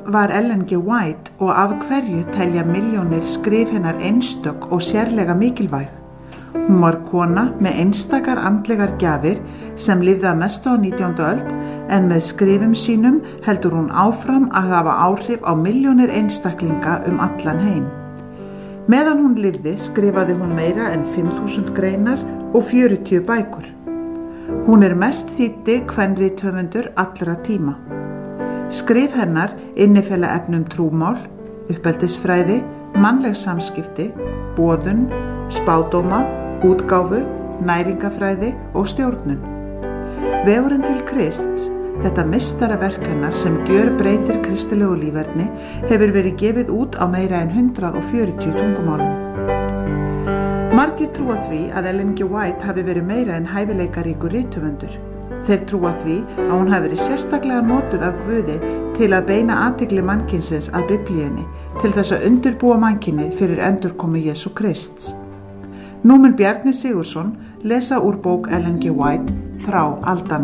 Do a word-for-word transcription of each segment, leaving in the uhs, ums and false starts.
var Ellen G. White og af hverju telja milljónir skrif hennar einstök og sérlega mikilvæg? Hún var kona með einstakar andlegar gjafir sem lifði að mestu á nítjándu öld en með skrifum sínum heldur hún áfram að hafa áhrif á milljónir einstaklinga um allan heim. Meðan hún lifði skrifaði hún meira en fimm þúsund greinar og fjörutíu bækur. Hún er mest þýddi kvenrithöfundur allra tíma. Skrif hennar innifela efnum trúmál, uppeldisfræði, mannleg samskipti, boðun, spádóma, útgáfu, næringafræði og stjórnun. Vegurinn til Krists, þetta meistaraverk hennar sem gjörbreytir kristilegu líferni, hefur verið gefið út á meira en hundrað og fjörutíu tungumálum. Margir trúa því að Ellen G. White hafi verið meira en hæfileikaríkur rithöfundur. Þeir trúa því að hún hafi verið sérstaklega notuð af Guði til að beina athygli mannkynsins að Biblíunni til þess að undirbúa mannkynið fyrir endurkomu Jesú Krists. Nú mun Bjarni Sigurðsson lesa úr bók Ellen G. White Þrá aldanna.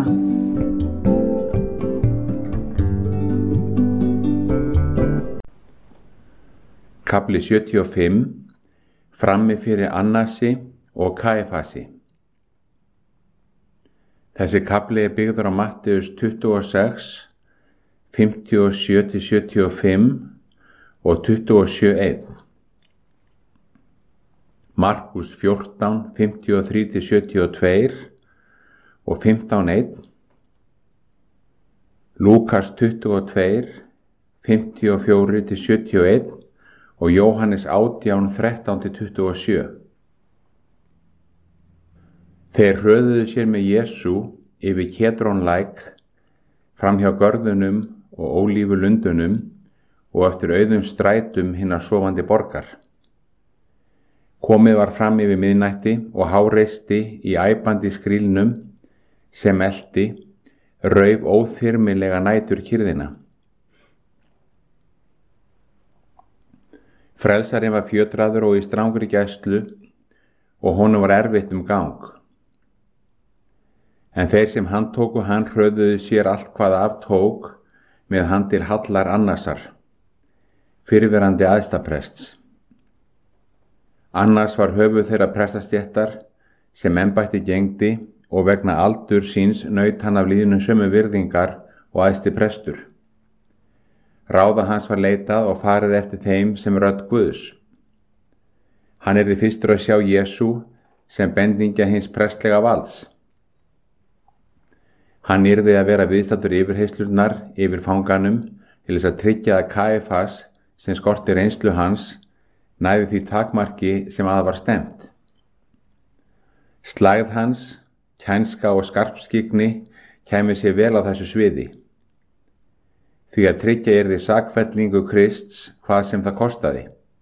Kafli sjötíu og fimm Frammi fyrir Annasi og Kæfasi. Þessi kafli er byggður á Matteus tuttugu og sex, fimmtíu og sjö til sjötíu og fimm og tuttugu og sjö eitt. Markus fjórtán, fimmtíu og þrjú til sjötíu og tvö og fimmtán eitt. Lúkas tuttugu og tvö, fimmtíu og fjögur til sjötíu og eitt og Jóhannes átján, þrettán til tuttugu og sjö. Þeir hröðuðu sér með Jesú yfir Kédronlæk, fram hjá görðunum og ólífulundunum og eftir auðum strætum hinnar sofandi borgar. Komið var fram yfir miðnætti og háreysti í æpandi skrílnum sem elti, rauf óþyrmilega nætur kyrrðina. Frelsarinn var fjötraður og í strangri gæslu og honum var erfitt um gang. En þeir sem handtóku hann hröðuðu sér allt hvað af tók með hann til Hallar Annasar, fyrrverandi æðstaprests. Annas var höfuð þeirra prestastéttar sem embætti gegndi og vegna aldur síns naut hann af líðnum sömu virðingar og æðsti prestur. Ráða hans var leitað og farið eftir þeim sem rödd Guðs. Hann yrði fyrstur að sjá Jesú sem bendingja hins prestlega valds. Hann yrði að vera viðstaddur yfirheyslurnar yfir fanganum til þess að tryggja að Kæfas, sem skorti reynslu hans, næði því takmarki sem að var stefnt. Slægð hans, kænska og skarpskyggni kæmi sér vel á þessu sviði. Því að tryggja yrði sakfellingu Krists hvað sem það kostaði.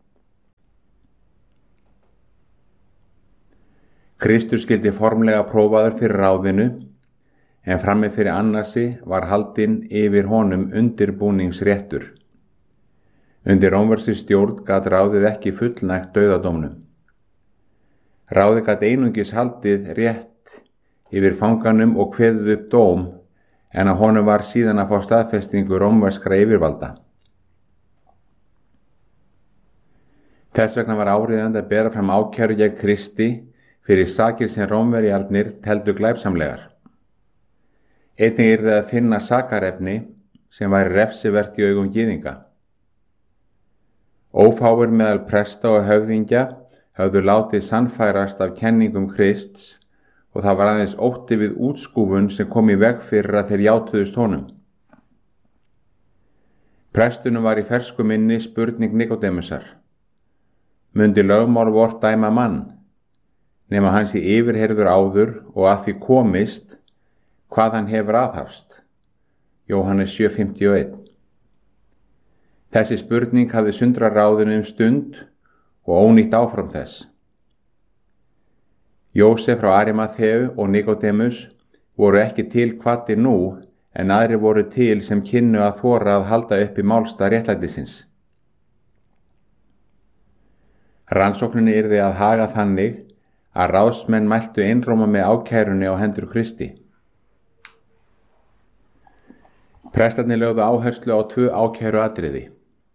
Kristur skyldi formlega prófaður fyrir ráðinu, en frammi fyrir Annasi var haldinn yfir honum undirbúningsréttur. Undir rómverskri stjórn gat ráðið ekki fullnægt dauðadómnum. Ráðið gat einungis haldið rétt yfir fanganum og kveðið upp dóm, en að honum var síðan að fá staðfestingu rómverskra yfirvalda. Þess vegna var áríðandi að bera fram ákæru gegn Kristi fyrir sakir sem Rómverjarnir teldu glæpsamlegar. Einnig yrði að finna sakarefni sem væri refsivert í augum gyðinga. Ófáir meðal presta og höfðingja höfðu látið sannfærast af kenningum Krists og það var aðeins ótti við útskúfun sem kom í veg fyrir að þeir játuðust honum. Prestunum var í fersku minni spurning Nikodémusar: Mundi lögmál vort dæma mann, nema hann sé yfirheyrður áður og að því komist hvað hann hefur aðhafst? Jóhannes sjö fimmtíu og eitt. Þessi spurning hafði sundrað ráðinu um stund og ónýtt áfram þess. Jósef frá Arimaþeu og Nikodémus voru ekki til kvaddir nú, en aðrir voru til sem kynnu að þora að halda upp í málstað réttlætisins. Rannsókninni yrði að haga þannig að ráðsmenn mæltu einróma með ákærunni á hendur Kristi. Prestarnir lögðu áherslu á tvö ákæru atriði.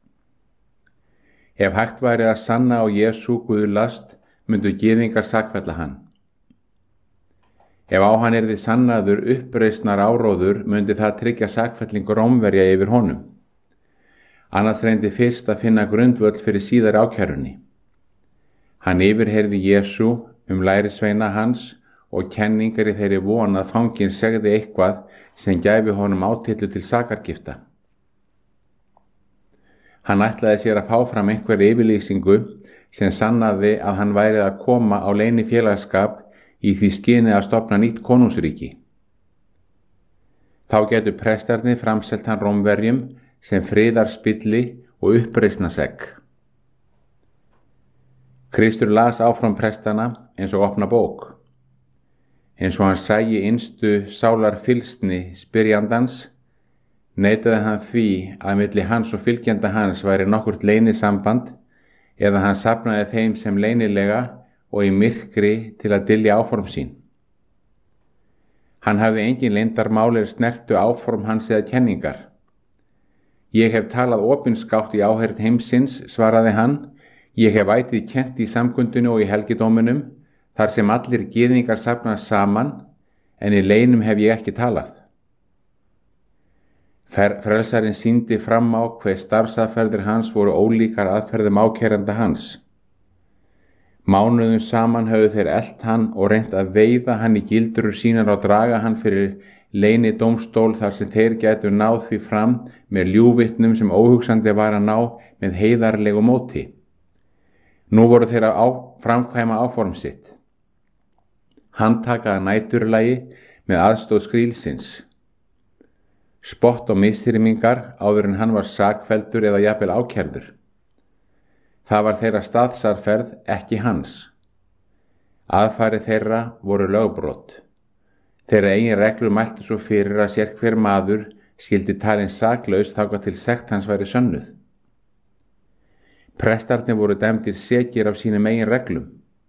Ef hægt væri að sanna á Jesú guðlast, myndu gyðingar sakfella hann. Ef á hann yrði sannaður uppreisnar áróður, myndi það tryggja sakfellingu Rómverja yfir honum. Annars reyndi fyrst að finna grundvöll fyrir síðari ákærunni. Hann yfirheyrði Jesú um lærisveina hans og kenningar í þeirri von að fanginn segði eitthvað sem gæfi honum átillu til sakargifta. Hann ætlaði sér að fá fram einhverja yfirlýsingu sem sannaði að hann væri að koma á leyni félagskap í því skyni að stofna nýtt konungsríki. Þá getur prestarnir framselt hann Rómverjum sem friðarspilli og uppreisnarsegg. Kristur las áfram prestana eins og opna bók. Eins og hann sæi innstu sálar fylsni spyrjandans, neitaði hann því að milli hans og fylgjanda hans væri nokkurt leynisamband eða hann safnaði þeim sem leynilega og í myrkri til að dylja áform sín. Hann hafði engin leyndarmál er snertu áform hans eða kenningar. Ég hef talað opinskátt í áheyrn heimsins, svaraði hann, ég hef ætið kennt í samkundinu og í helgidóminum, þar sem allir gyðingar safnast saman, en í leynum hef ég ekki talað. Frelsarinn sýndi fram á hve starfsaðferðir hans voru ólíkar aðferðum ákæranda hans. Mánuðum saman höfðu þeir elt hann og reynt að veiða hann í gildrur sínar og draga hann fyrir leyni dómstól þar sem þeir gætu náð því fram með ljúvitnum sem óhugsandi var að ná með heiðarlegu móti. Nú voru þeir að á, framkvæma áform sitt. Hann takaði næturlagi með aðstóð skrílsins. Spott og misþyrmingar áður en hann var sakfelldur eða jafnvel ákærður. Það var þeirra staðsarferð, ekki hans. Aðfæri þeirra voru lögbrot. Þeirra eigin reglur mæltu svo fyrir að sér hver maður skyldi talin saklaus þangað til sekt hans væri sönnuð. Prestarnir voru dæmdir sekir af sínum eigin reglum.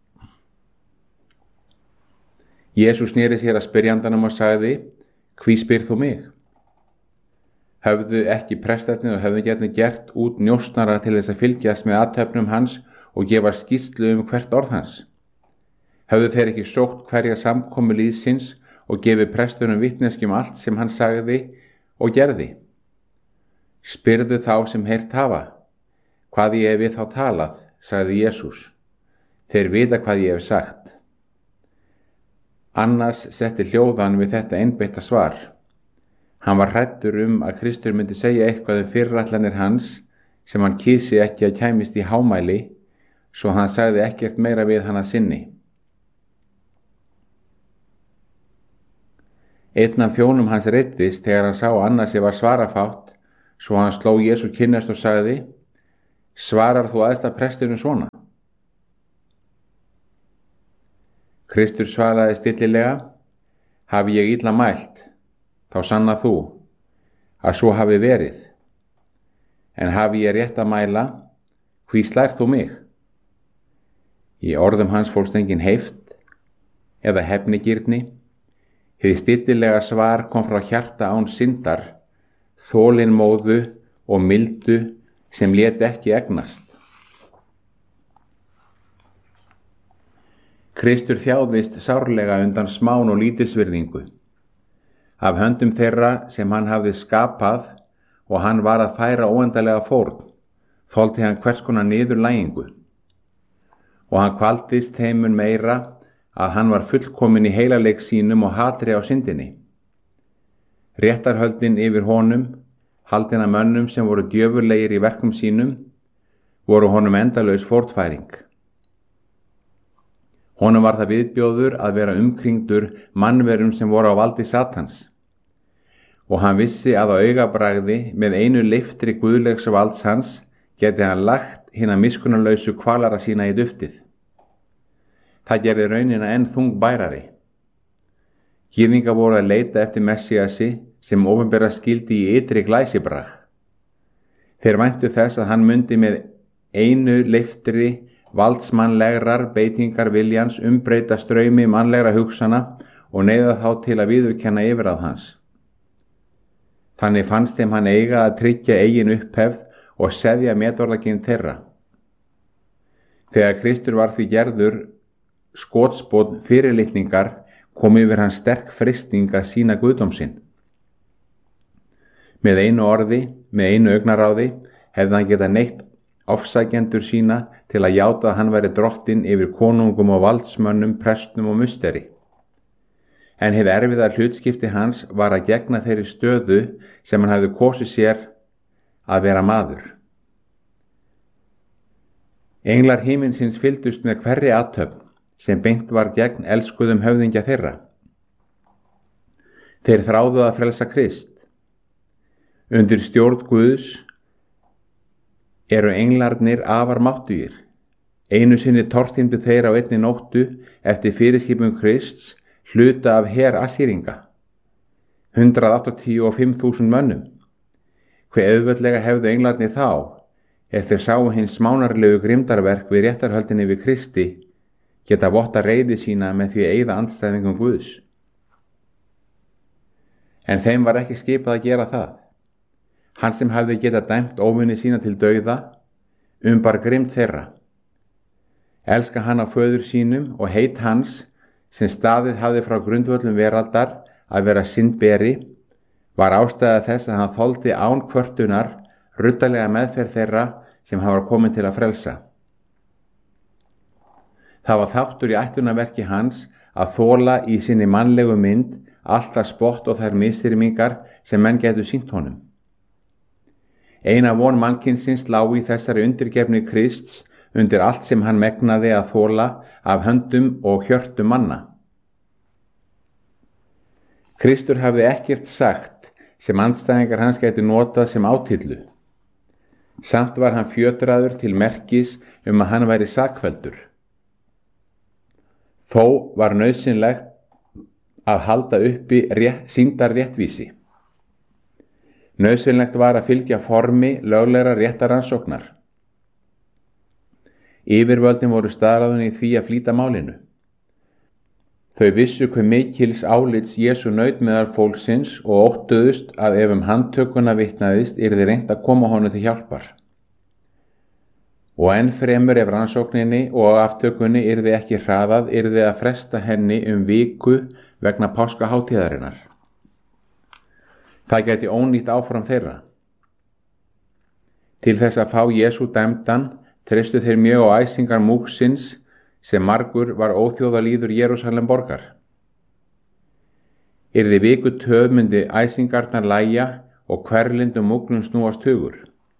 Jesús sneri sér að spyrjandanum og sagði, hví spyr þú mig? Höfðu ekki prestarnir og höfðingjarnir gert út njósnara til þess að fylgjast með athöfnum hans og gefa skýrslu um hvert orð hans? Höfðu þeir ekki sótt hverja samkomu lýðsins og gefið prestunum vitneskju um allt sem hann sagði og gerði? Spyrðu þá sem heyrt hafa. Hvað ég hef við þá talað, sagði Jesús. Þeir vita hvað ég hef sagt. Annars setti hljóðan við þetta einbeitta svar. Hann var hræddur um að Kristur myndi segja eitthvað um fyrirætlanir hans sem hann kysi ekki að kæmist í hámæli, svo hann sagði ekkert meira við hann að sinni. Einn af þjónum hans reiddist þegar hann sá að annarsi var svarafátt, svo hann sló Jesú kynnast og sagði, svarar þú æðsta prestinum svona? Kristur svaraði stillilega, hafi ég illa mælt, þá sanna þú, að svo hafi verið. En hafi ég rétt að mæla, hví slær þú mig? Í orðum hans fólst engin heift eða hefnigirni, hið stillilega svar kom frá hjarta án syndar, þolinmóðu og mildu sem lét ekki egnast. Kristur þjáðist sárlega undan smán og lítilsvirðingu. Af höndum þeirra sem hann hafði skapað og hann var að færa óendanlega fórn, þoldi hann hvers konar niðurlægingu. Og hann kvaldist heimun meira að hann var fullkominn í heilaleik sínum og hatri á syndinni. Réttarhöldin yfir honum, haldin af mönnum sem voru djöfurlegir í verkum sínum, voru honum endalaus fórnfæring. Honum var það viðbjóður að vera umkringdur mannverum sem voru á valdi Satans. Og hann vissi að á augabragði með einu leiftri guðlegs valds hans geti hann lagt hina miskunnarlausu kvalara sína í duftið. Það gerði raunina enn þungbærari. Gyðingar voru að leita eftir Messiasi sem opinbera skildi í ytri glæsibrag. Þeir væntu þess að hann mundi með einu leiftri valdsmannlegrar beitingar viljans umbreyta straumi mannlegra hugsana og neyða þá til að viðurkenna yfirráð hans. Þannig fannst þeim hann eiga að tryggja eigin upphefð og seðja metorðaginn þeirra. Þegar Kristur var því gerður skotspónn fyrirlitningar kom yfir hann sterk freisting að sýna guðdóm sinn. Með einu orði, með einu augnaráði, hefði hann getað neytt ofsækjendur sína til að játa að hann væri drottinn yfir konungum og valdsmönnum, prestum og musteri. En hið erfiða hlutskipti hans var að gegna þeirri stöðu sem hann hefði kosið sér að vera maður. Englar himinsins fylgdust með hverri athöfn sem beint var gegn elskuðum höfðingja þeirra. Þeir þráðu að frelsa Krist. Undir stjórn Guðs eru englarnir afar máttugir. Einu sinni tortímdu þeir á einni nóttu eftir fyrirskipun Krists hluta af her Assýringa, hundrað áttatíu og fimm þúsund mönnum. Hve auðveldlega hefðu englarnir þá, ef þeir sáu hins smánarlegu grimdarverk við réttarhöldinni við Kristi, geta votta reiði sína með því að eyða andstæðingum Guðs. En þeim var ekki skipað að gera það. Hann sem hafði getað dæmt óvinni sína til dauða, umbar grimmd þeirra. Elska hann á föður sínum og heit hans, sem staðið hafði frá grundvöllum veraldar að vera syndberi, var ástæða þess að hann þoldi án kvörtunar ruddalega meðferð þeirra sem hann var komin til að frelsa. Það var þáttur í ætlunarverki hans að þola í sinni mannlegu mynd alltaf spott og þær misþyrmingar sem menn gætu sýnt honum. Eina von mannkynsins lá í þessari undirgefni Krists undir allt sem hann megnaði að þola af höndum og hjörtum manna. Kristur hafði ekkert sagt sem andstæðingar hans gætu notað sem átillu. Samt var hann fjötraður til merkis um að hann væri sakfelldur. Þó var nauðsynlegt að halda uppi rétt, sýndar réttvísi. Nauðsynlegt var að fylgja formi löglegra réttaransóknar. Yfirvöldin voru staðráðin í því að flýta málinu. Þau vissu hve mikils álits Jesú naut meðal fólksins og óttuðust að ef um handtökuna vitnaðist yrði reynt að koma honum til hjálpar. Og enn fremur ef rannsókninni og aftökunni yrði ekki hraðað yrði að fresta henni um viku vegna páskahátíðarinnar. Það gæti ónýtt áfram þeirra. Til þess að fá Jesú dæmdan treystu þeir mjög á æsingar múgsins sem margur var óþjóðalýður Jerúsalem borgar. Yrði viku töf myndi æsingarnar lægja og hverlindum múgnum snúast hugur.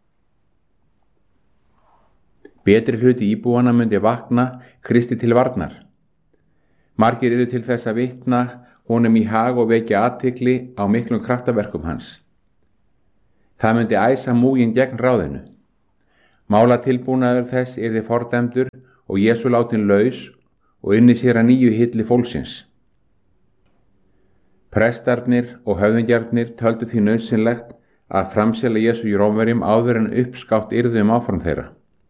Betri hluti íbúana myndi vakna Kristi til varnar. Margir yrðu til þess að vitna honum í hag og vekja athygli á miklum kraftaverkum hans. Það myndi æsa múgin gegn ráðinu. Málatilbúnaður þess yrði fordæmdur og Jesú látin laus og unni sér að nýju hilli fólksins. Prestarnir og höfðingjarnir töldu því nauðsynlegt að framsela Jesú í Rómverjum áður en uppskátt yrði um áform þeirra.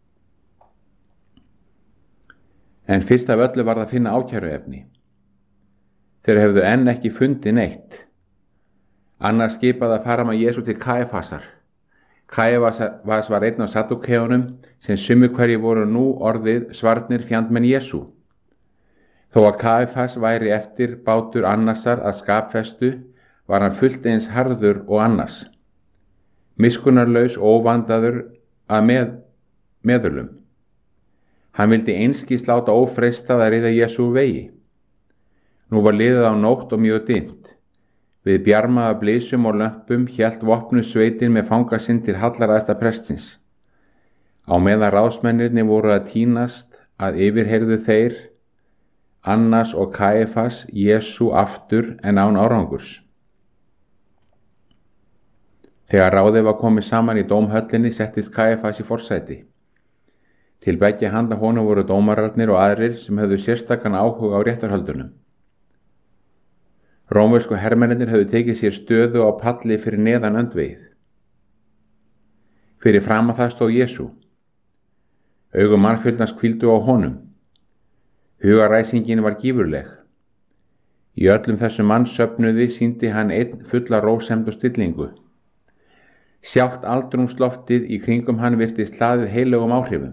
En fyrst af öllu var það að finna ákæruefni. Þeir hefðu enn ekki fundið neitt. Annars skipað að fara með Jesú til Kæfasar. Kæfas var einn af Saddukeunum sem sumir hverju voru nú orðið svarnir fjandmenn Jesú. Þó að Kæfas væri eftir bátur Annasar að skapfestu var hann fullt eins harður og Annas. Miskunnarlaus og óvandaður að með, meðulum. Hann vildi einskis láta ófreistað að riða Jesú úr vegi. Nú var liðið á nótt og mjög dimmt. Við bjarmaða blísum og lömpum hélt vopnu sveitin með fangasinn til hallaræðsta prestsins. Á meðan ráðsmennirni voru að tínast að yfirheyrðu þeir, Annas og Kæfas, Jesú aftur en án árangurs. Þegar ráðið var komið saman í dómhöllinni settist Kæfas í forsæti. Til beggja handa honum voru dómararnir og aðrir sem höfðu sérstakan áhuga á réttarhöldunum. Rómversku hermennirnir höfðu tekið sér stöðu á palli fyrir neðan öndvegið. Fyrir fram að það stóð Jesú. Augum mannfjöldans hvíldu á honum. Hugaræsingin var gífurleg. Í öllum þessum mannsöfnuði sýndi hann einn fulla rósemd og stillingu. Sjálft aldrungsloftið í kringum hann virtist hlaðið heilögum áhrifum.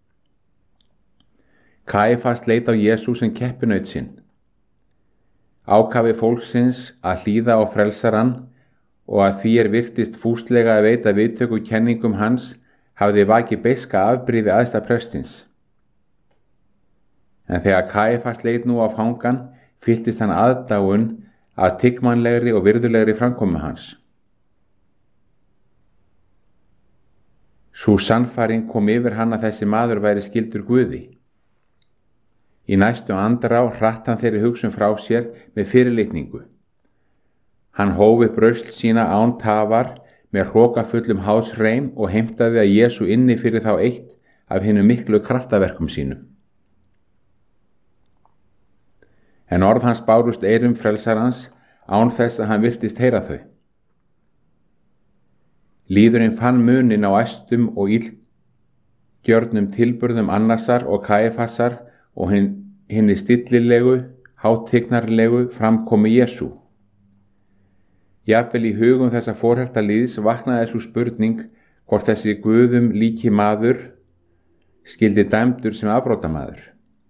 Kaífas leit á Jesú sem keppinaut sinn. Ákafi fólksins að hlýða á frelsarann og að því er virtist fúslega að veita viðtöku kenningum hans hafði vakið beiska afbrýði æðsta prestins. En þegar Kaífas leit nú á fangan, fylltist hann aðdáun að tiggmannlegri og virðulegri framkomu hans. Sú sannfæring kom yfir hann að þessi maður væri skyldur Guði. Í næstu andrá hratt hann þeirri hugsun frá sér með fyrirlitningu. Hann hóf upp rausl sína án tafar með hrokafullum háðsreim og heimtaði að Jesú inni fyrir þá eitt af hinum miklu kraftaverkum sínum. En orð hans bárust eyrum frelsarans án þess að hann virtist heyra þau. Lýðurinn fann munin á æstum og illgjörnum tilburðum Annasar og Kaífasar og hinni stillilegu, hátignarlegu framkomu Jesú. Jafnvel í hugum þessa forherta liðs vaknaði sú spurning hvort þessi Guðum líki maður skyldi dæmdur sem afbrotamaður.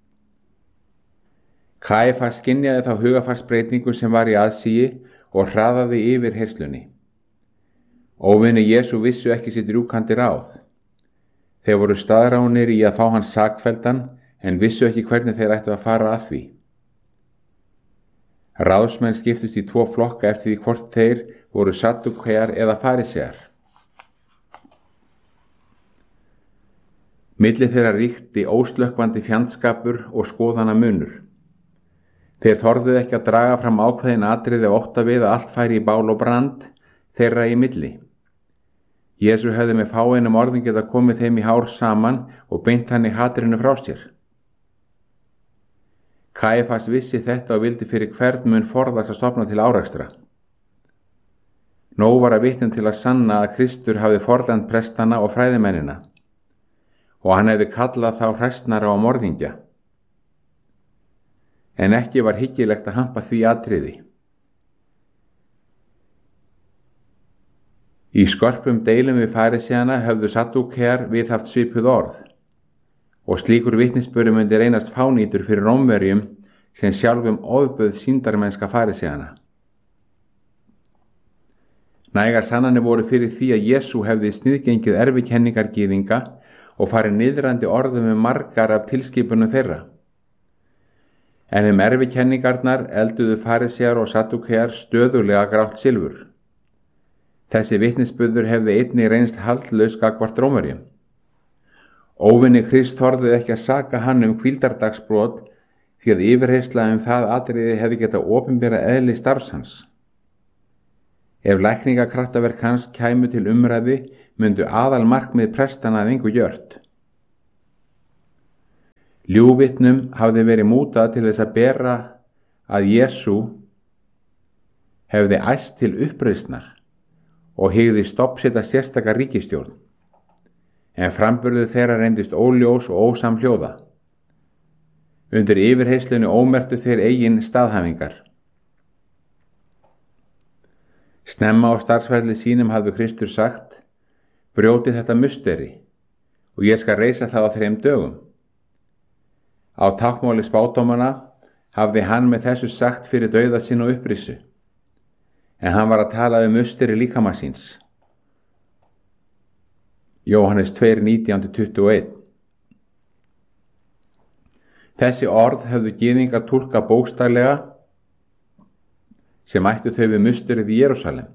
Kaífas skynjaði þá hugafarsbreytingu sem var í aðsigi og hraðaði yfir heyrslunni. Óvinir Jesú vissu ekki sitt rjúkandi ráð. Þeir voru staðránir í að fá hans sakfelldan en vissu ekki hvernig þeir ættu að fara að því. Ráðsmenn skiptust í tvo flokka eftir því hvort þeir voru saddúkæjar eða farisear. Milli þeirra ríkti óslökkvandi fjandskapur og skoðana munur. Þeir þorðuðu ekki að draga fram ákveðin atriði og ótta við að allt færi í bál og brand þeirra í milli. Jesú hefði með fáeinum orðum getað komið þeim í hár saman og beint þannig hatrinu frá sér. Kaífas vissi þetta og vildi fyrir hvern mun forðast að stofna til árekstra. Nóg var að vitnum til að sanna að Kristur hafði fordæmt prestana og fræðimennina og hann hefði kallað þá hræsnara og morðingja. En ekki var hyggilegt að hampa því atriði. Í skörpum deilum við fariseana höfðu saddúkæjar viðhaft svipuð orð og slíkur vitnisburður myndi reynast fánýtur fyrir Rómverjum sem sjálfum ofbauð sýndarmennska fariseana. Nægar sannanir voru fyrir því að Jesú hefði sniðgengið erfikenningar gyðinga og farið niðrandi orðum um margar af tilskipunum þeirra. En um erfikenningarnar elduðu farisear og saddúkæjar stöðulega grátt silfur. Þessi vitnisburður hefði einnig reynst haldlaus gagnvart Rómverjum. Óvinir Krist þorðu ekki að saka hann um hvíldardagsbrot því að yfirheyrsla um það atriði hefði getað opinbera eðli starfs hans. Ef lækningakraftaverk hans kæmu til umræðu myndu aðal markmið prestana að engu gjört. Ljúgvitnum hafði verið mútað til þess að bera að Jesú hefði æst til uppreisnar og hygði stoppsetta sérstaka ríkisstjórn, en framburður þeirra reyndist óljós og ósamhljóða. Undir yfirheyslunni ómerktu þeir eigin staðhæfingar. Snemma á starfsferli sínum hafði Kristur sagt: brjótið þetta musteri og ég skal reisa það á þrem dögum. Á táknmáli spádómanna hafði hann með þessu sagt fyrir dauða sinn og upprissu, en hann var að tala um musteri líkama síns. Jóhannes tvö nítján til tuttugu og eitt. Þessi orð höfðu gyðingar túlkað bókstaflega sem ættu þau við musterið í Jerúsalem.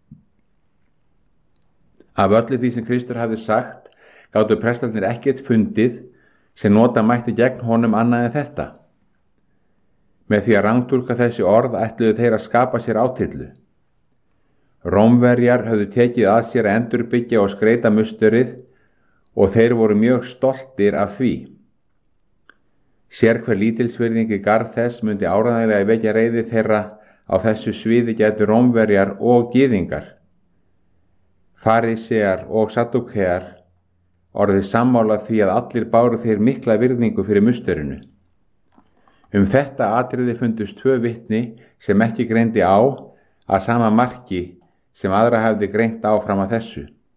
Af öllu því sem Kristur hafði sagt gátu prestarnir ekkert fundið sem nota mætti gegn honum annað en þetta. Með því að rangtúlka þessi orð ætluðu þeir að skapa sér átillu. Rómverjar höfðu tekið að sér að endurbyggja og skreita musterið og þeir voru mjög stoltir af því. Sérhver lítilsvirðing í garð þess myndi áreiðanlega vekja reiði þeirra á þessu sviði gætu Rómverjar og gyðingar. Farisear og saddúkæjar orðið sammála því að allir báru þeir mikla virðingu fyrir musterinu. Um þetta atriði fundust tvö vitni sem ekki greindi á að sama marki sem aðra hefði greint áfram að þessu.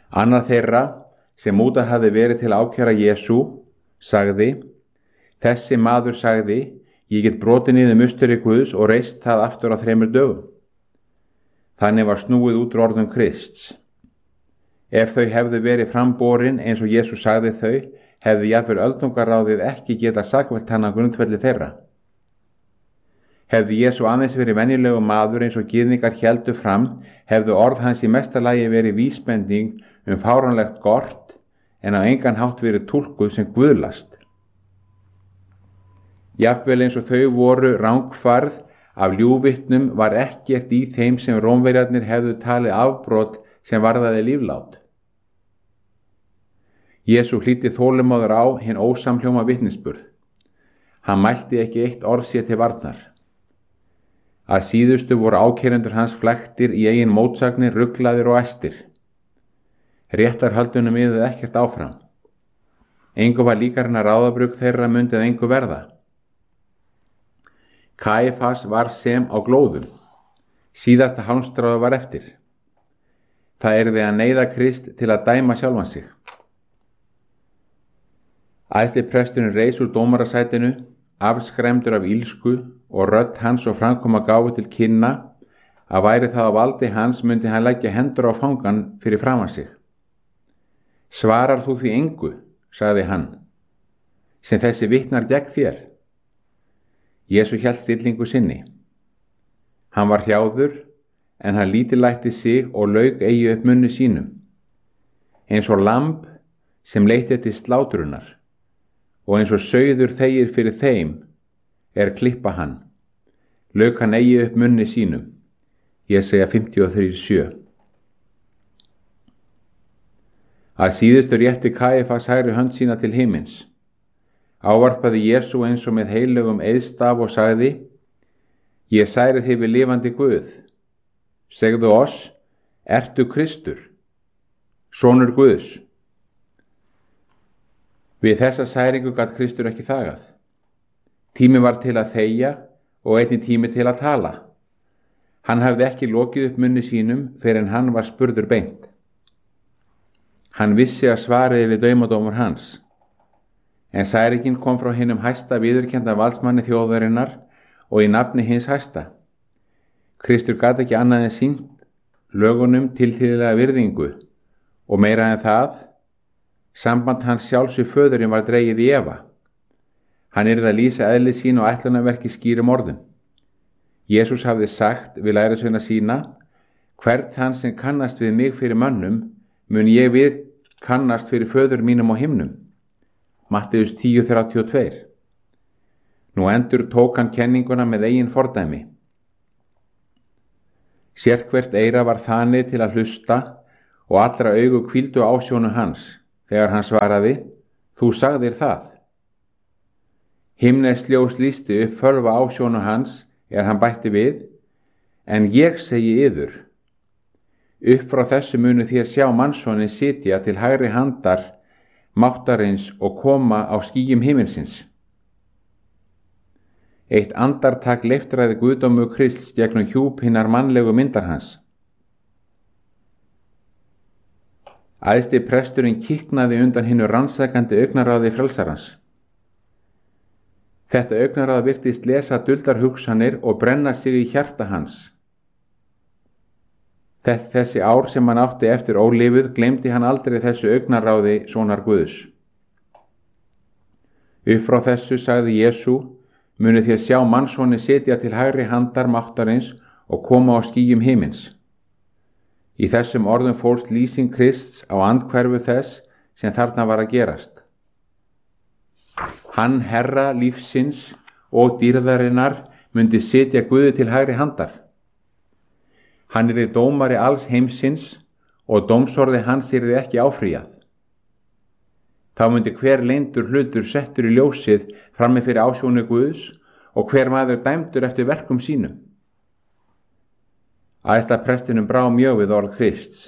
Annar þeirra, sem útað hafði verið til að ákæra Jesú, sagði: Þessi maður sagði: Ég get brotið niður musteri Guðs og reist það aftur á þremur dögum. Þannig var snúið út úr orðum Krists. Ef þau hefðu verið framborin eins og Jesú sagði þau, hefði jafnvel öldungaráðið ekki getað sakfellt hann á grundvelli þeirra. Hefði Jesú aðeins verið venjulegu maður eins og gyðingar héldu fram, hefðu orð hans í mesta lagi verið vísbending um fáránlegt gort, en á engan hátt verið túlkuð sem guðlast. Jafnvel eins og þau voru rangfærð af ljúgvitnum var ekkert í þeim sem Rómverjarnir hefðu talið afbrot sem varðaði líflát. Jesú hlýddi þolinmóður á hinn ósamhljóma vitnisburð. Hann mælti ekki eitt orð sér til varnar. Að síðustu voru ákærendur hans flæktir í eigin mótsagnir, ruglaðir og æstir. Réttarhöldunum miðaði ekkert áfram. Engu var líkar en að ráðabrugg þeirra mundið engu verða. Kaífas var sem á glóðum. Síðasta hálmstráið var eftir. Það yrði að neyða Krist til að dæma sjálfan sig. Æðsti presturinn reis úr dómarasætinu, afskremdur af ílsku, og rödd hans og framkoma gáfu til kynna að væri það á valdi hans myndi hann leggja hendur á fangann fyrir framan sig. Svarar þú því engu, sagði hann, sem þessi vitnar gegn þér? Jesú hélt stillingu sinni. Hann var hjáður, en hann lítillætti sig og lauk eigi upp munni sínum. Eins og lamb sem leiti til slátrunar, og eins og sauður þegir fyrir þeim, er klippa hann. Lauk hann eigi upp munni sínum. Jesaja fimmtíu og þrjú sjö. Að síðustu rétti Kaífas hægri hönd sína til himins. Ávarpaði Jesú eins og með heilögum eiðstaf og sagði: Ég særi þig við lifandi Guð. Segðu oss, ertu Kristur, sonur Guðs? Við þessa særingu gat Kristur ekki þagað. Tími var til að þegja og einnig tími til að tala. Hann hafði ekki lokið upp munni sínum fyrir en hann var spurður beint. Hann vissi að svarið við daumadómur hans. En særingin kom frá hinum hæsta viðurkennda valdsmanni þjóðarinnar og í nafni hins hæsta. Kristur gat ekki annað en sýnt lögunum tilþýðilega virðingu og meira en það, samband hans sjálfs við föðurinn var dregið í efa. Hann yrði að lýsa eðli sín og ætlunarverki skýrum orðum. Jesús hafði sagt við lærisveina sína: Hvern þann sem kannast við mig fyrir mönnum, mun ég við kannast fyrir föður mínum á himnum. Matteus tíu þrjátíu og tvö. Nú endur tók hann kenninguna með eigin fordæmi. Sérhvert eyra var þanið til að hlusta og allra augu hvíldu á ásjónu hans, þegar hann svaraði: Þú sagðir það. Himneskt ljós lýsti upp fölva ásjónu hans er hann bætti við: En ég segi yður, upp frá þessu munu þér sjá mannssonin sitja til hægri handar máttarins og koma á skýjum himinsins. Eitt andartak leiftraði guðdómu Krists gegnum hjúp hinnar mannlegu myndar hans. Æðsti presturinn kiknaði undan hinnu rannsakandi augnaráði frelsarans. Þetta augnaráð virtist lesa duldar hugsanir og brenna sig í hjarta hans. Þessi ár sem hann átti eftir ólifið gleymdi hann aldrei þessu augnaráði sonar Guðs. Upp frá þessu sagði Jesú: Munu þér sjá mannssonin sitja til hægri handar máttarins og koma á skýjum himins. Í þessum orðum fólst lýsing Krists á andhverfu þess sem þarna var að gerast. Hann, herra lífsins og dýrðarinnar, mundi sitja Guði til hægri handar. Hann yrði dómari alls heimsins og dómsorði hans yrði ekki áfrýjað. Þá mundi hver leyndur hlutur settur í ljósið frammi fyrir ásjónu Guðs og hver maður dæmdur eftir verkum sínum. Æðsta prestinum brá mjög við orð Krists.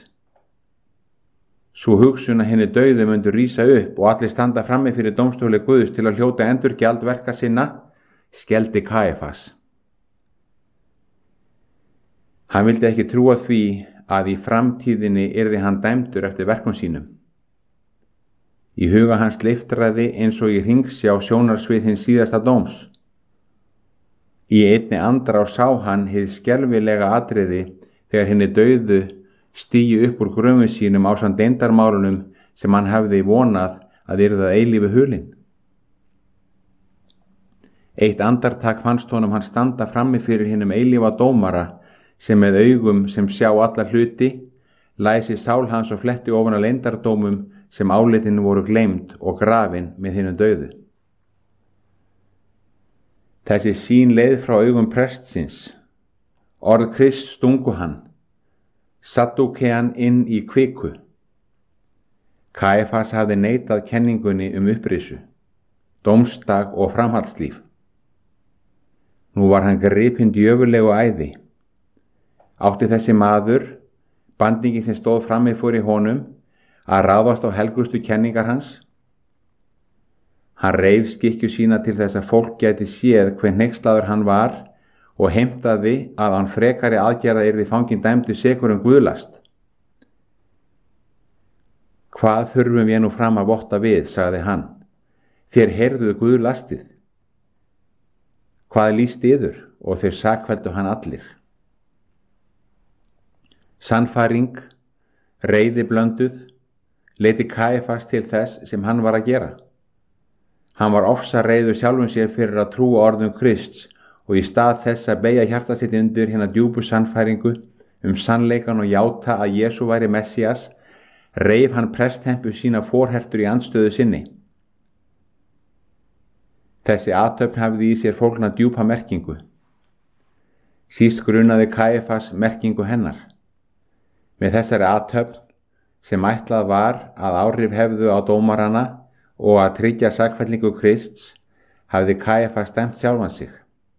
Sú hugsun að henni dauðu mundi rísa upp og allir standa frammi fyrir dómstóli Guðs til að hljóta endurgjald verka sinna, skeldi Kaífas. Hann vildi ekki trúa því að í framtíðinni yrði hann dæmdur eftir verkum sínum. Í huga hans leiftraði eins og í hringsjá sjónarsvið hins síðasta dóms. Í einni andrá sá hann hið skelfilega atriði þegar hinni dauðu stígi upp úr gröfum sínum ásamt deyndarmálunum sem hann hafði vonað að yrði að eilífu hulinn. Eitt andartak fannst honum hann standa frammi fyrir hinum eilífa dómara sem með augum sem sjá alla hluti læsi sál hans og fletti ofan að leyndardómum sem álitin voru gleymd og grafin með hinum dauðu. Þessi sýn leið frá augum prestsins. Orð Krist stungu hann. Saddúkean inn í kviku. Kaífas hafði neitað kenningunni um upprisu, dómsdag og framhaldslíf. Nú var hann gripinn djöfurlegu æði. Átti þessi maður, bandingin sem stóð frammi fyrir honum, að ráðast á helgustu kenningar hans? Hann reif skikkju sína til þess að fólk gæti séð hve hneykslaður hann var og heimtaði að hann frekari aðgerða yrði fanginn dæmdur sekur um guðlast. Hvað þurfum við nú fram að votta við, sagði hann. Þér heyrðuð guðlastið. Hvað lýst yður? Og þeir sakfelldu hann allir. Sannfæring, reiði blönduð, leiti Kaífas til þess sem hann var að gera. Hann var ofsareiður sjálfum sér fyrir að trúa orðum Krists og í stað þess að beygja hjarta sitt undir hérna djúpu sannfæringu um sannleikan og játa að Jesú væri Messías, reif hann presthempu sína forhertur í andstöðu sinni. Þessi athöfn hafði í sér fólgna djúpa merkingu. Síst grunaði Kaífas merkingu hennar. Með þessari athöfn, sem ætlað var að áhrif hefðu á dómarana og að tryggja sakfellingu Krists, hafði Kaífas dæmt sjálfan sig.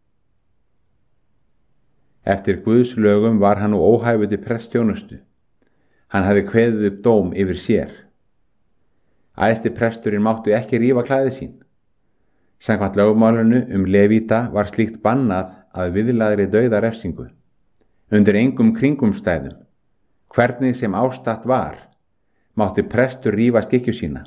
Eftir Guðs lögum var hann nú óhæfur til prestsþjónustu. Hann hafði kveðið upp dóm yfir sér. Æðsti presturinn mátti ekki rífa klæði sín. Samkvæmt lögmálinu um Levíta var slíkt bannað að viðlagðri dauðarefsingu. Undir engum kringumstæðum, hvernig sem ástatt var, mátti prestur rífa skikkju sína.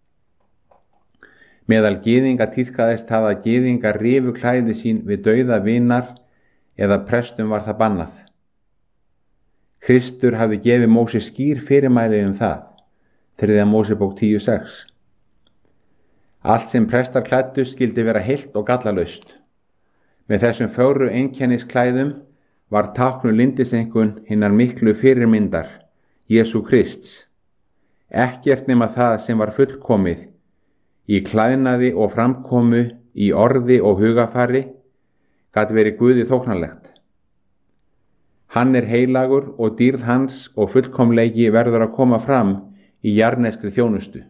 Meðal gyðinga tíðkaðist það að gyðingar rifu klæði sín við dauða vinar eða prestum var það bannað. Kristur hafði gefið Móse skýr fyrirmæli um það, þriðja Mósebók tíu sex. Allt sem prestar klæddu skyldi vera heilt og gallalaust. Með þessum fjóru einkennisklæðum var táknuð lindisengun hinnar miklu fyrirmyndar, Jesú Krists. Ekkert nema það sem var fullkomið, í klæðnaði og framkomu, í orði og hugafari, gat verið Guði þóknanlegt. Hann er heilagur og dýrð hans og fullkomleiki verður að koma fram í jarneskri þjónustu.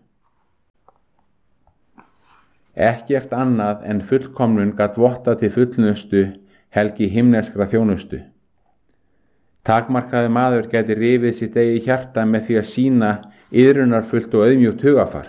Ekkert annað en fullkomnun gat votta til fullnustu helgi himneskra þjónustu. Takmarkaði maður gæti rifið sitt eigi hjarta með því að sýna iðrunarfullt og auðmjúkt hugafar.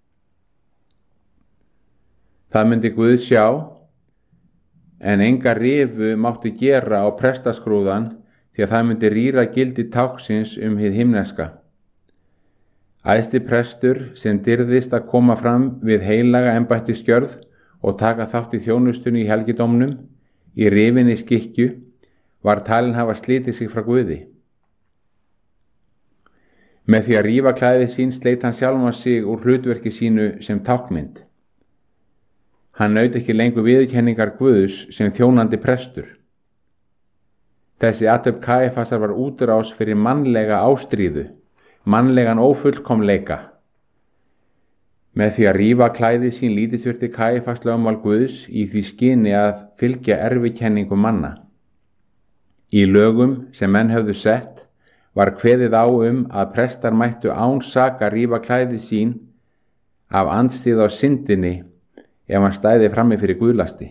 Það myndi Guð sjá, en enga rifu mátti gera á prestaskrúðan því að það myndi rýra gildi táknsins um hið himneska. Æðsti prestur sem dyrðist að koma fram við heilaga embættisgjörð og taka þátt í þjónustunni í helgidómnum, í rifinni skikkju, var talinn hafa slitið sig frá Guði. Með því að rífa klæði sín sleit hann sjálfan sig úr hlutverki sínu sem táknmynd. Hann naut ekki lengur viðurkenningar Guðs sem þjónandi prestur. Þessi athöfn Kaífasar var útrás fyrir mannlega ástríðu, mannlegan ófullkomleika. Með því að rífa klæði sín lítilsvirti Kaífas lögmál Guðs í því skyni að fylgja erfikenningu manna. Í lögum sem menn höfðu sett var kveðið á um að prestar mættu án saka rífa klæði sín af andstyggð á syndinni ef hann stæði frammi fyrir guðlasti.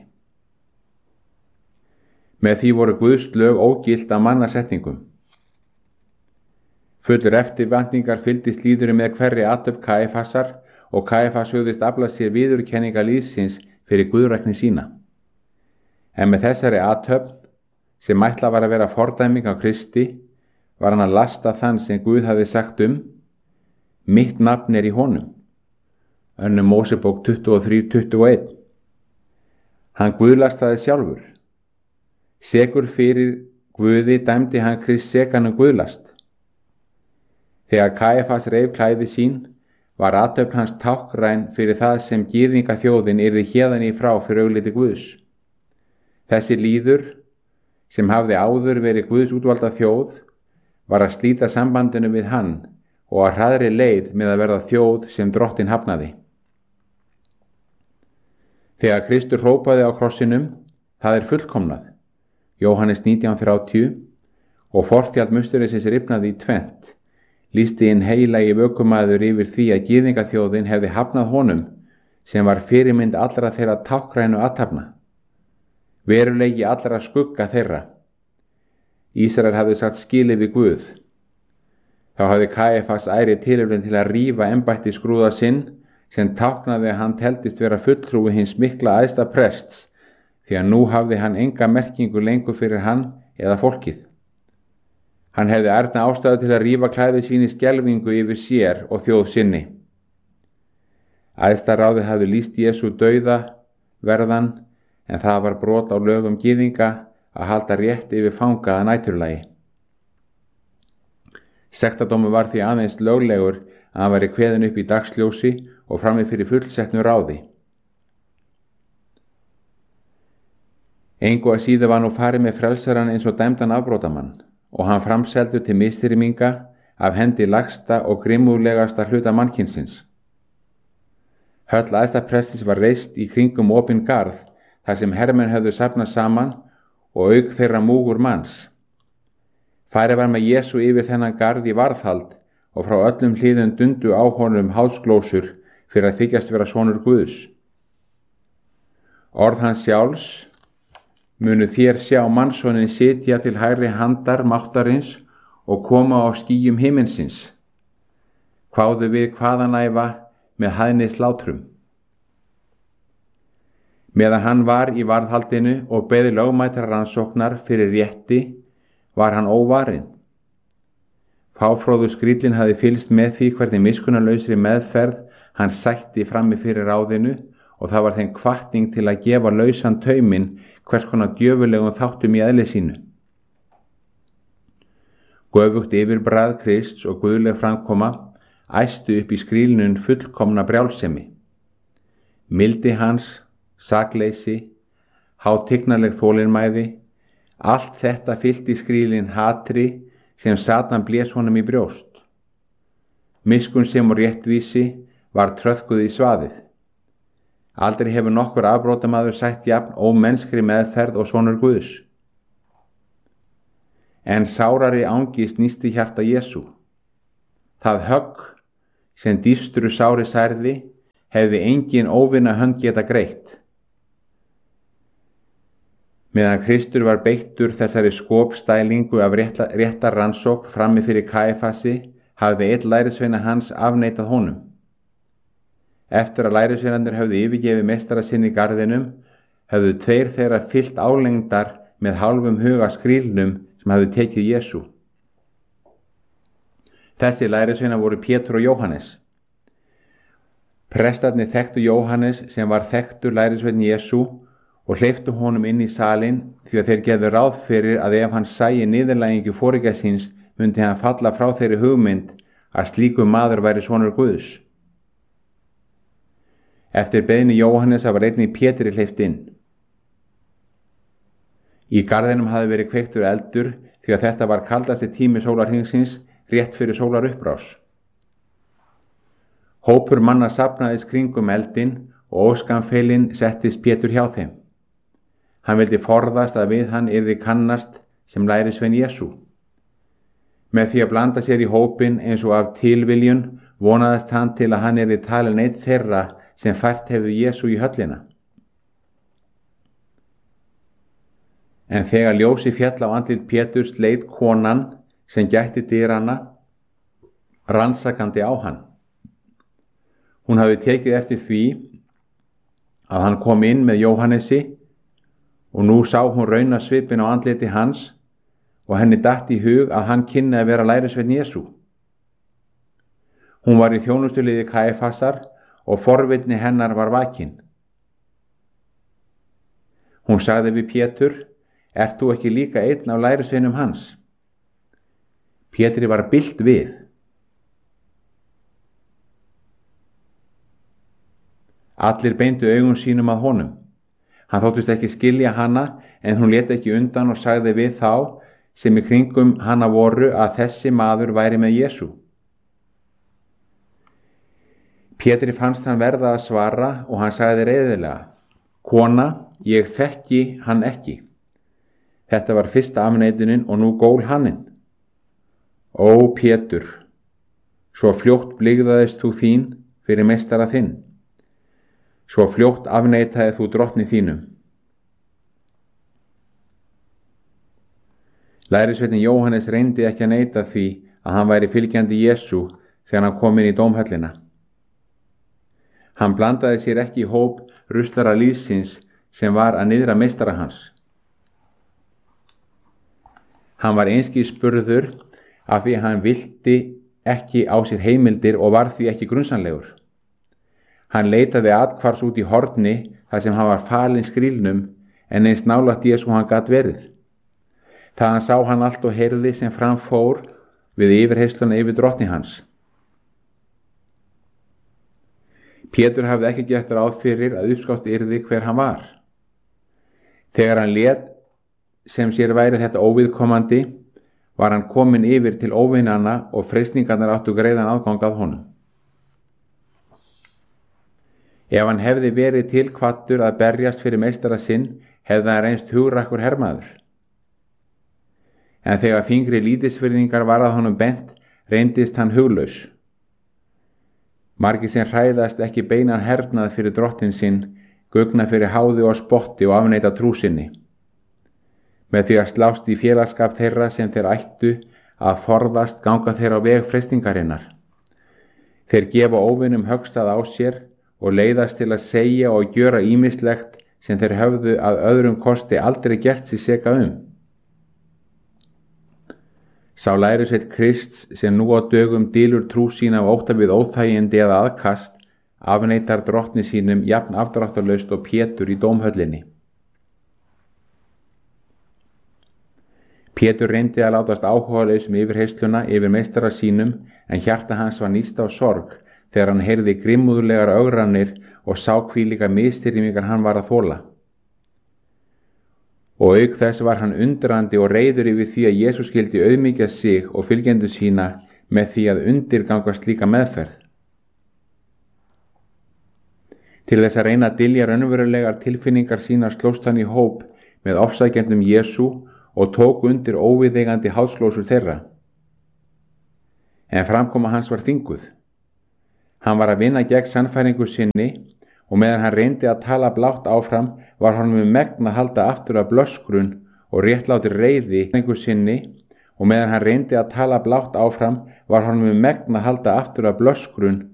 Með því voru Guðs lög ógilt af mannasetningum. Fullur eftirvæntingar fylgdist lýðurinn með hverri athöfn Kaífasar og Kaífas hugðist afla sér viðurkenninga lýðsins fyrir guðrækni sína. En með þessari athöfn, sem ætlað var að vera fordæming á Kristi, var hann að lasta þann sem Guð hafði sagt um: mitt nafn er í honum. Önnur Mósebók tuttugu og þrjú tuttugu og eitt. Hann guðlastaði sjálfur. Sekur fyrir Guði dæmdi hann Krist sekan um guðlast. Þegar Kæfas reif klæði sín, var athöfn hans táknræn fyrir það sem gyðingaþjóðin yrði héðan í frá fyrir augliti Guðs. Þessi lýður, sem hafði áður verið Guðs útvalda þjóð, var að slíta sambandinu við hann og að hraðri leið með að verða þjóð sem drottinn hafnaði. Þegar Kristur hrópaði á krossinum: það er fullkomnað, Jóhannes nítján þrjátíu, og fortjald musterisins rifnaði í tvennt, lýsti hinn heilagi vökumaður yfir því að gyðingaþjóðin hefði hafnað honum, sem var fyrirmynd allra þeirra táknrænu athafna, veruleiki allra skugga þeirra. Ísrael hafði sagt skilið við Guð. Þá hafði Kæfas æri tilefni til að rífa embætti skrúða sinn, sem táknaði að hann teldist vera fulltrúi hins mikla æðsta prests, því að nú hafði hann enga merkingu lengur fyrir hann eða fólkið. Hann hefði ærna ástæðu til að rífa klæði sín í skelfingu yfir sér og þjóð sinni. Æðsta ráðið hafði lýst Jesú dauða verðan, en það var brot á lögum gyðinga að halda rétt yfir fangaða næturlagi. Sektadómur var því aðeins löglegur að hann væri kveðinn upp í dagsljósi og frammi fyrir fullsetnu ráði. Engu að síður var nú farið með frelsaran eins og dæmdan afbrotamann, og hann framseldur til misþyrminga af hendi lagsta og grimmúlegasta hluta mannkynsins. Höll æðsta prestsins var reist í kringum opinn garð, þar sem hermenn höfðu safnað saman, og auk þeirra múgur manns. Farið var með Jesú yfir þennan garð í varðhald, og frá öllum hliðum dundu á honum háðsglósur fyrir að þykjast vera sonur Guðs. Orð hans sjálfs: munu þér sjá mannssonin sitja til hægri handar máttarins og koma á skýjum himinsins. Kváðu við hvaðanæfa með hæðni slátrum. Meðan hann var í varðhaldinu og beði lögmætra rannsóknar fyrir rétti, var hann óvarinn. Fáfróður skríllinn hafði fylgst með því hvernig miskunnarlausri meðferð hann sætti frammi fyrir ráðinu, og það var þeim hvatning til að gefa lausan tauminn hvers konar djöfulegum þáttum í eðli sínu. Göfugt yfirbragð Krists og guðleg framkoma æstu upp í skrílnun fullkomna brjálsemi. Mildi hans, sakleysi, hátignarleg þolinmæði, allt þetta fyllti skrílinn hatri sem Satan blés honum í brjóst. Miskun sem og réttvísi var tröðkuð í svaðið. Aldrei hefur nokkur afbrotamaður sætt jafn ómennskri meðferð og sonur Guðs. En sárari angi snýsti hjarta Jesú. Það högg sem dýpstru sári særði hefði engin óvinna hönd geta greitt. Meðan Kristur var beittur þessari skopstælingu af réttar rannsókn frammi fyrir Kæfasi, hafði einn lærisveina hans afneitað honum. Eftir að lærisveinarnir höfðu yfirgefið meistara sinn í garðinum, höfðu tveir þeirra fyllt álengdar með hálfum huga skrílnum sem hafði tekið Jesú. Þessi lærisveinar voru Pétur og Jóhannes. Prestarnir þekktu Jóhannes sem var þekktur lærisveinn Jesú og hleyptu honum inn í salinn, því að þeir gerðu ráð fyrir að ef hann sæi niðurlægingu foringja síns myndi hann falla frá þeirri hugmynd að slíkur maður væri sonur Guðs. Eftir beiðni Jóhannes var einnig Pétri hleypt inn. Í garðinum hafði verið kveiktur eldur, því að þetta var kaldasti tími sólarhringsins rétt fyrir sólarupprás. Hópur manna safnaðist kringum eldinn og óskamfeilinn settist Pétur hjá þeim. Hann vildi forðast að við hann yrði kannast sem lærisvein Jesú. Með því að blanda sér í hópinn eins og af tilviljun vonaðist hann til að hann yrði talin einn þeirra sem fært hefur Jesú í höllina. En þegar ljósi féll á andlit Péturs leit konan sem gætti dyranna rannsakandi á hann. Hún hafði tekið eftir því að hann kom inn með Jóhannesi, og nú sá hún rauna svipinn á andliti hans og henni datt í hug að hann kynni að vera lærisveinn Jesú. Hún var í þjónustuliði Kæfasar og forvitni hennar var vakin. Hún sagði við Pétur: Ert þú ekki líka einn af lærisveinum hans? Pétri var bylt við. Allir beindu augum sínum að honum. Hann þóttist ekki skilja hana, en hún lét ekki undan og sagði við þá sem í kringum hana voru að þessi maður væri með Jesú. Pétri fannst hann verða að svara og hann sagði reiðilega: Kona, ég þekki hann ekki. Þetta var fyrsta afneitunin og nú gól hanninn. Ó Pétur, svo fljótt blygðaðist þú þín fyrir meistara þinn. Svo fljótt afneitaði þú drottni þínum. Lærisveinninn Jóhannes reyndi ekki að neita því að hann væri fylgjandi Jesú þegar hann kom inn í dómhöllina. Hann blandaði sér ekki í hóp ruslara lýðsins sem var að niðra meistara hans. Hann var einskis spurður af því að hann vildi ekki á sér heimildir og var því ekki grunsamlegur. Hann leitaði athvarfs út í horni þar sem hann var falinn skrílnum, en eins nálægt Jesú hann gat verið. Þaðan sá hann allt og heyrði sem fram fór við yfirheysluna yfir drottni hans. Pétur hafði ekki gert ráð fyrir að uppskátt yrði hver hann var. Þegar hann lét sem sér væri þetta óviðkomandi, var hann kominn yfir til óvinanna og freistingarnar áttu greiðan aðgang að honum. Ef hann hefði verið tilkvaddur að berjast fyrir meistara sinn, hefði hann reynst hugrakkur hermaður. En þegar fingri lítilsvirðingar var að honum bent, reyndist hann huglaus. Margir sem hræðast ekki beinan hernað fyrir drottin sinn, gugna fyrir háði og spotti og afneita trú sinni. Með því að slást í félagsskap þeirra sem þeir ættu að forðast ganga þeir á veg freistingarinnar. Þeir gefa óvinum höggstað á sér og leiðast til að segja og gjöra ýmislegt sem þeir höfðu að öðrum kosti aldrei gert sig seka um. Sá lærisveinn Krists sem nú á dögum dylur trú sína af ótta við óþægindi eða aðkast, afneitar drottni sínum jafn afdráttarlaust og Pétur í dómhöllinni. Pétur reyndi að látast áhugalaus um yfirheysluna yfir meistara sínum, en hjarta hans var níst á sorg þegar hann heyrði grimmúðlegar ögranir og sá hvílíka misþyrmingar hann var að þola. Og auk þess var hann undrandi og reiður yfir því að Jesús skyldi auðmýkja sig og fylgjendur sína með því að undirgangast slíka meðferð. Til þess að reyna að dylja raunverulegar tilfinningar sína slóst hann í hóp með ofsækjendum Jesú og tók undir óviðeigandi hálslósur þeirra. En framkoma hans var þvinguð. Hann var að vinna gegn sannfæringu sinni og meðan hann reyndi að tala blátt áfram var hann með megn að halda aftur af blöskrun og réttlátir reiði sinni og meðan hann reyndi að tala blátt áfram var hann með megn að halda aftur af blöskrun